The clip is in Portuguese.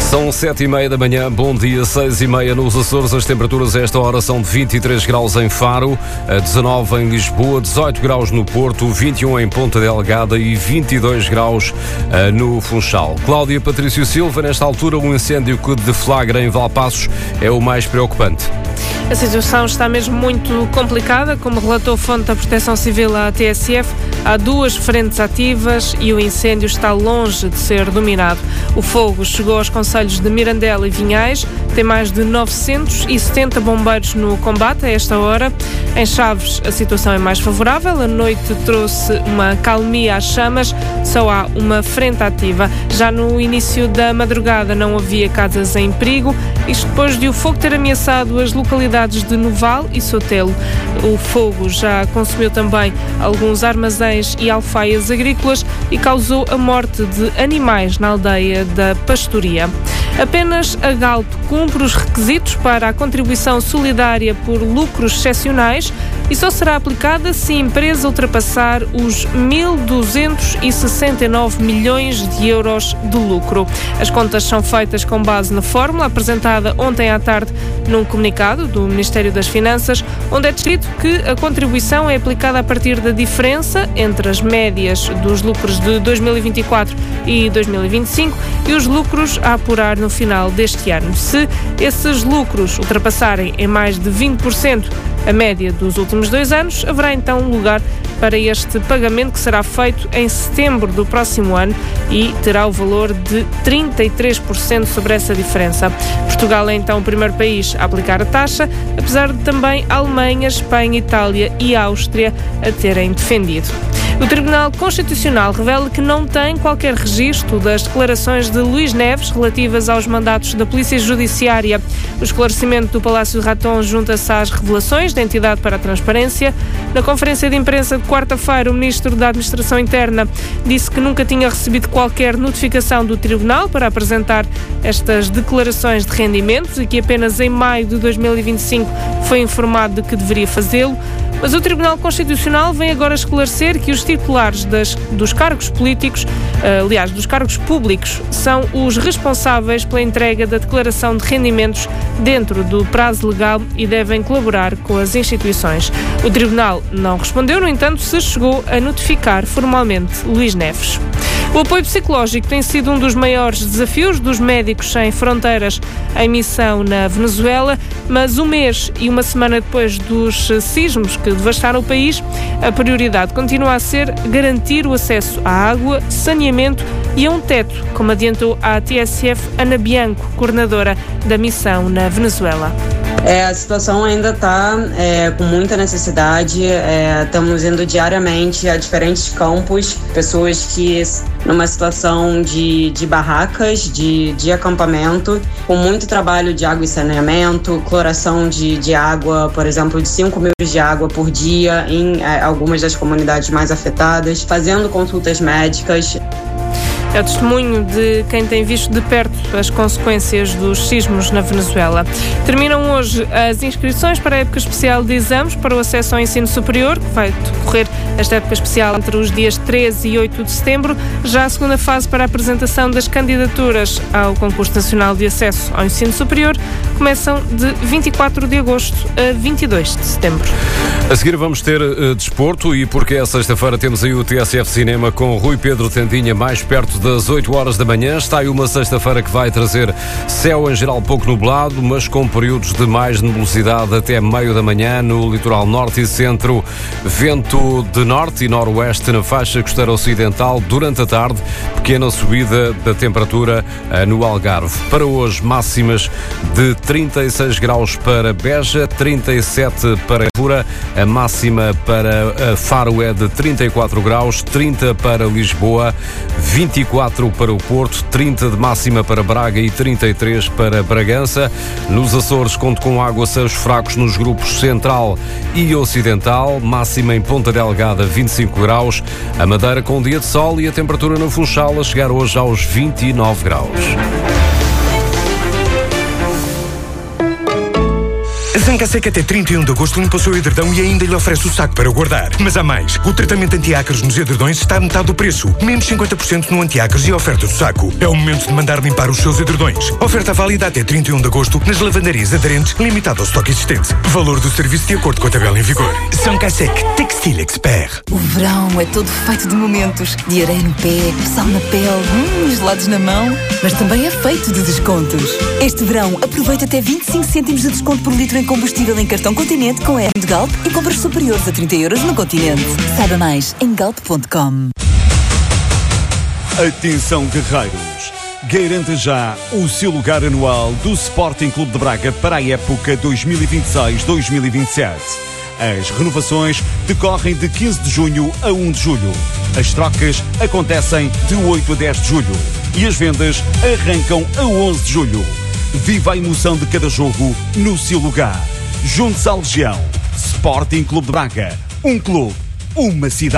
São 7h30 da manhã, bom dia, 6h30 nos Açores. As temperaturas a esta hora são de 23 graus em Faro, 19 em Lisboa, 18 graus no Porto, 21 em Ponta Delgada e 22 graus no Funchal. Cláudia Patrício Silva, nesta altura, um incêndio que deflagra em Valpaços é o mais preocupante. A situação está mesmo muito complicada, como relatou fonte da Proteção Civil à TSF. Há 2 frentes ativas e o incêndio está longe de ser dominado. O fogo chegou aos concelhos de Mirandela e Vinhais, tem mais de 970 bombeiros no combate a esta hora. Em Chaves a situação é mais favorável, a noite trouxe uma calmia às chamas, só há uma frente ativa. Já no início da madrugada não havia casas em perigo, isto depois de o fogo ter ameaçado as localidades de Noval e Sotelo. O fogo já consumiu também alguns armazéns e alfaias agrícolas e causou a morte de animais na aldeia da Pastoria. Apenas a Galp cumpre os requisitos para a contribuição solidária por lucros excepcionais e só será aplicada se a empresa ultrapassar os 1.269 milhões de euros de lucro. As contas são feitas com base na fórmula apresentada ontem à tarde num comunicado do Ministério das Finanças, onde é descrito que a contribuição é aplicada a partir da diferença entre as médias dos lucros de 2024 e 2025 e os lucros a apurar no final deste ano. Se esses lucros ultrapassarem em mais de 20% a média dos últimos 2 anos, haverá então lugar para este pagamento que será feito em setembro do próximo ano e terá o valor de 33% sobre essa diferença. Portugal é então o primeiro país a aplicar a taxa, apesar de também a Alemanha, Espanha, Itália e a Áustria a terem defendido. O Tribunal Constitucional revela que não tem qualquer registro das declarações de Luís Neves relativas aos mandatos da Polícia Judiciária. O esclarecimento do Palácio de Raton junta-se às revelações da Entidade para a Transparência. Na conferência de imprensa de quarta-feira, o Ministro da Administração Interna disse que nunca tinha recebido qualquer notificação do Tribunal para apresentar estas declarações de rendimentos e que apenas em maio de 2025 foi informado de que deveria fazê-lo. Mas o Tribunal Constitucional vem agora esclarecer que os titulares dos cargos políticos, dos cargos públicos, são os responsáveis pela entrega da declaração de rendimentos dentro do prazo legal e devem colaborar com as instituições. O Tribunal não respondeu, no entanto, se chegou a notificar formalmente Luís Neves. O apoio psicológico tem sido um dos maiores desafios dos Médicos Sem Fronteiras em missão na Venezuela, mas um mês e uma semana depois dos sismos que devastaram o país, a prioridade continua a ser garantir o acesso à água, saneamento e a um teto, como adiantou a TSF Ana Bianco, coordenadora da missão na Venezuela. A situação ainda está com muita necessidade, estamos indo diariamente a diferentes campos, pessoas que numa situação de barracas, de acampamento, com muito trabalho de água e saneamento, cloração de água, por exemplo, de 5 mil de água por dia em algumas das comunidades mais afetadas, fazendo consultas médicas. É o testemunho de quem tem visto de perto as consequências dos sismos na Venezuela. Terminam hoje as inscrições para a época especial de exames para o acesso ao ensino superior, que vai decorrer esta época especial entre os dias 13 e 8 de setembro. Já a segunda fase para a apresentação das candidaturas ao Concurso Nacional de Acesso ao Ensino Superior começam de 24 de agosto a 22 de setembro. A seguir vamos ter desporto e porque é sexta-feira temos aí o TSF Cinema com Rui Pedro Tendinha mais perto das 8 horas da manhã. Está aí uma sexta-feira que vai trazer céu em geral pouco nublado, mas com períodos de mais nebulosidade até meio da manhã no litoral norte e centro. Vento de norte e noroeste na faixa costeira ocidental durante a tarde. Pequena subida da temperatura no Algarve. Para hoje, máximas de 36 graus para Beja, 37 para Évora, a máxima para Faro é de 34 graus, 30 para Lisboa, 24 para o Porto, 30 de máxima para Braga e 33 para Bragança. Nos Açores, conto com aguaceiros fracos nos grupos central e ocidental, máxima em Ponta Delgada 25 graus, a Madeira com dia de sol e a temperatura no Funchal a chegar hoje aos 29 graus. A Zangasec até 31 de agosto limpa o seu edredão e ainda lhe oferece o saco para o guardar. Mas há mais. O tratamento anti-ácaros nos edredões está a metade do preço. Menos 50% no anti-ácaros e a oferta do saco. É o momento de mandar limpar os seus edredões. Oferta válida até 31 de agosto nas lavandarias aderentes, limitado ao estoque existente. Valor do serviço de acordo com a tabela em vigor. Zangasec Textile Expert. O verão é todo feito de momentos. De areia no pé, sal na pele, gelados na mão. Mas também é feito de descontos. Este verão, aproveita até 25 cêntimos de desconto por litro em combustível em cartão Continente com ERN de Galp e compras superiores a 30 € no Continente. Saiba mais em galp.com. Atenção, guerreiros! Garanta já o seu lugar anual do Sporting Clube de Braga para a época 2026-2027. As renovações decorrem de 15 de junho a 1 de julho. As trocas acontecem de 8 a 10 de julho. E as vendas arrancam a 11 de julho. Viva a emoção de cada jogo no seu lugar. Junte-se à Legião. Sporting Clube de Braga. Um clube, uma cidade.